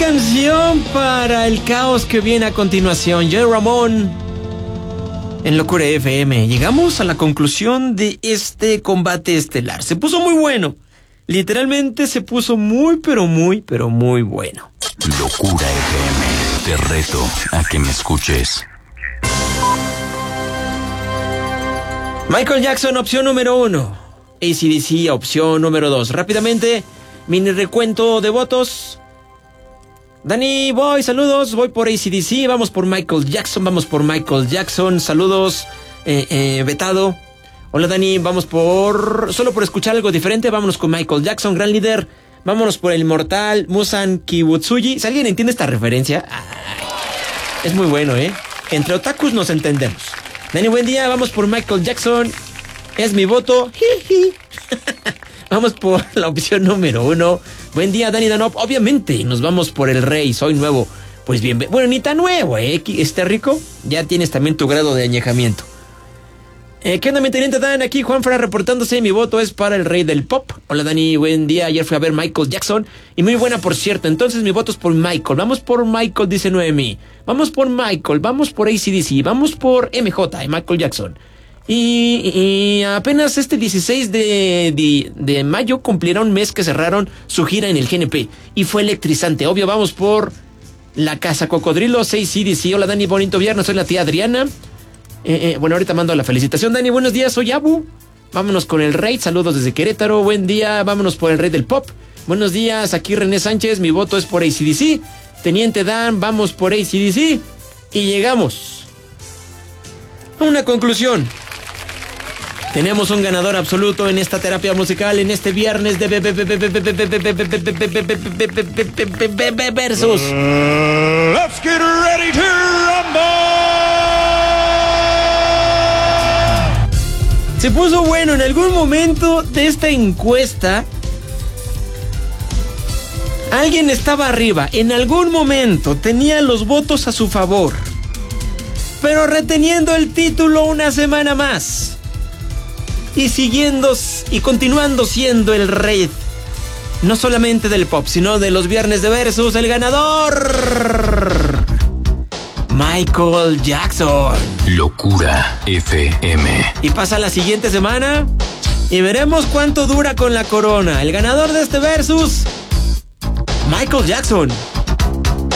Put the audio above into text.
canción para el caos que viene a continuación. Joey Ramón en Locura FM. Llegamos a la conclusión de este combate estelar. Se puso muy bueno. Literalmente se puso muy bueno. Locura FM. Te reto a que me escuches. Michael Jackson, opción número 1. AC/DC, opción número 2. Rápidamente, mini recuento de votos. Dani, saludos. Voy por AC/DC. Vamos por Michael Jackson. Saludos, vetado. Hola, Dani. Vamos solo por escuchar algo diferente. Vámonos con Michael Jackson, gran líder. Vámonos por el inmortal Musan Kibutsuji. Si alguien entiende esta referencia, es muy bueno, ¿eh? Entre otakus nos entendemos. Dani, buen día. Vamos por Michael Jackson. Es mi voto. Vamos por la opción número 1. Buen día, Dani Danop. Obviamente, nos vamos por el rey. Soy nuevo. Pues bien, bueno, ni tan nuevo, ¿eh? ¿Está rico? Ya tienes también tu grado de añejamiento. ¿Qué onda, mi teniente Dan? Aquí Juanfra reportándose. Mi voto es para el rey del pop. Hola, Dani, buen día. Ayer fui a ver Michael Jackson y muy buena, por cierto. Entonces mi voto es por Michael. Vamos por Michael, dice Noemi. Vamos por Michael. Vamos por AC/DC. Vamos por MJ, Michael Jackson. Y apenas este 16 de mayo cumplirá un mes que cerraron su gira en el GNP. Y fue electrizante. Obvio, vamos por la Casa Cocodrilos, AC/DC. Hola, Dani, bonito viernes. Soy la tía Adriana. Bueno, ahorita mando la felicitación. Dani, buenos días, soy Abu. Vámonos con el rey, saludos desde Querétaro. Buen día, vámonos por el rey del pop. Buenos días, aquí René Sánchez. Mi voto es por AC/DC. Teniente Dan, vamos por AC/DC. Y llegamos a una conclusión. Tenemos un ganador absoluto en esta terapia musical en este viernes de versus. Let's get ready to rumble. Se puso bueno en algún momento de esta encuesta. Alguien estaba arriba, en algún momento tenía los votos a su favor, pero reteniendo el título una semana más y siguiendo y continuando siendo el rey, no solamente del pop, sino de los viernes de versus, el ganador, Michael Jackson. Locura FM. Y pasa la siguiente semana y veremos cuánto dura con la corona. El ganador de este versus, Michael Jackson.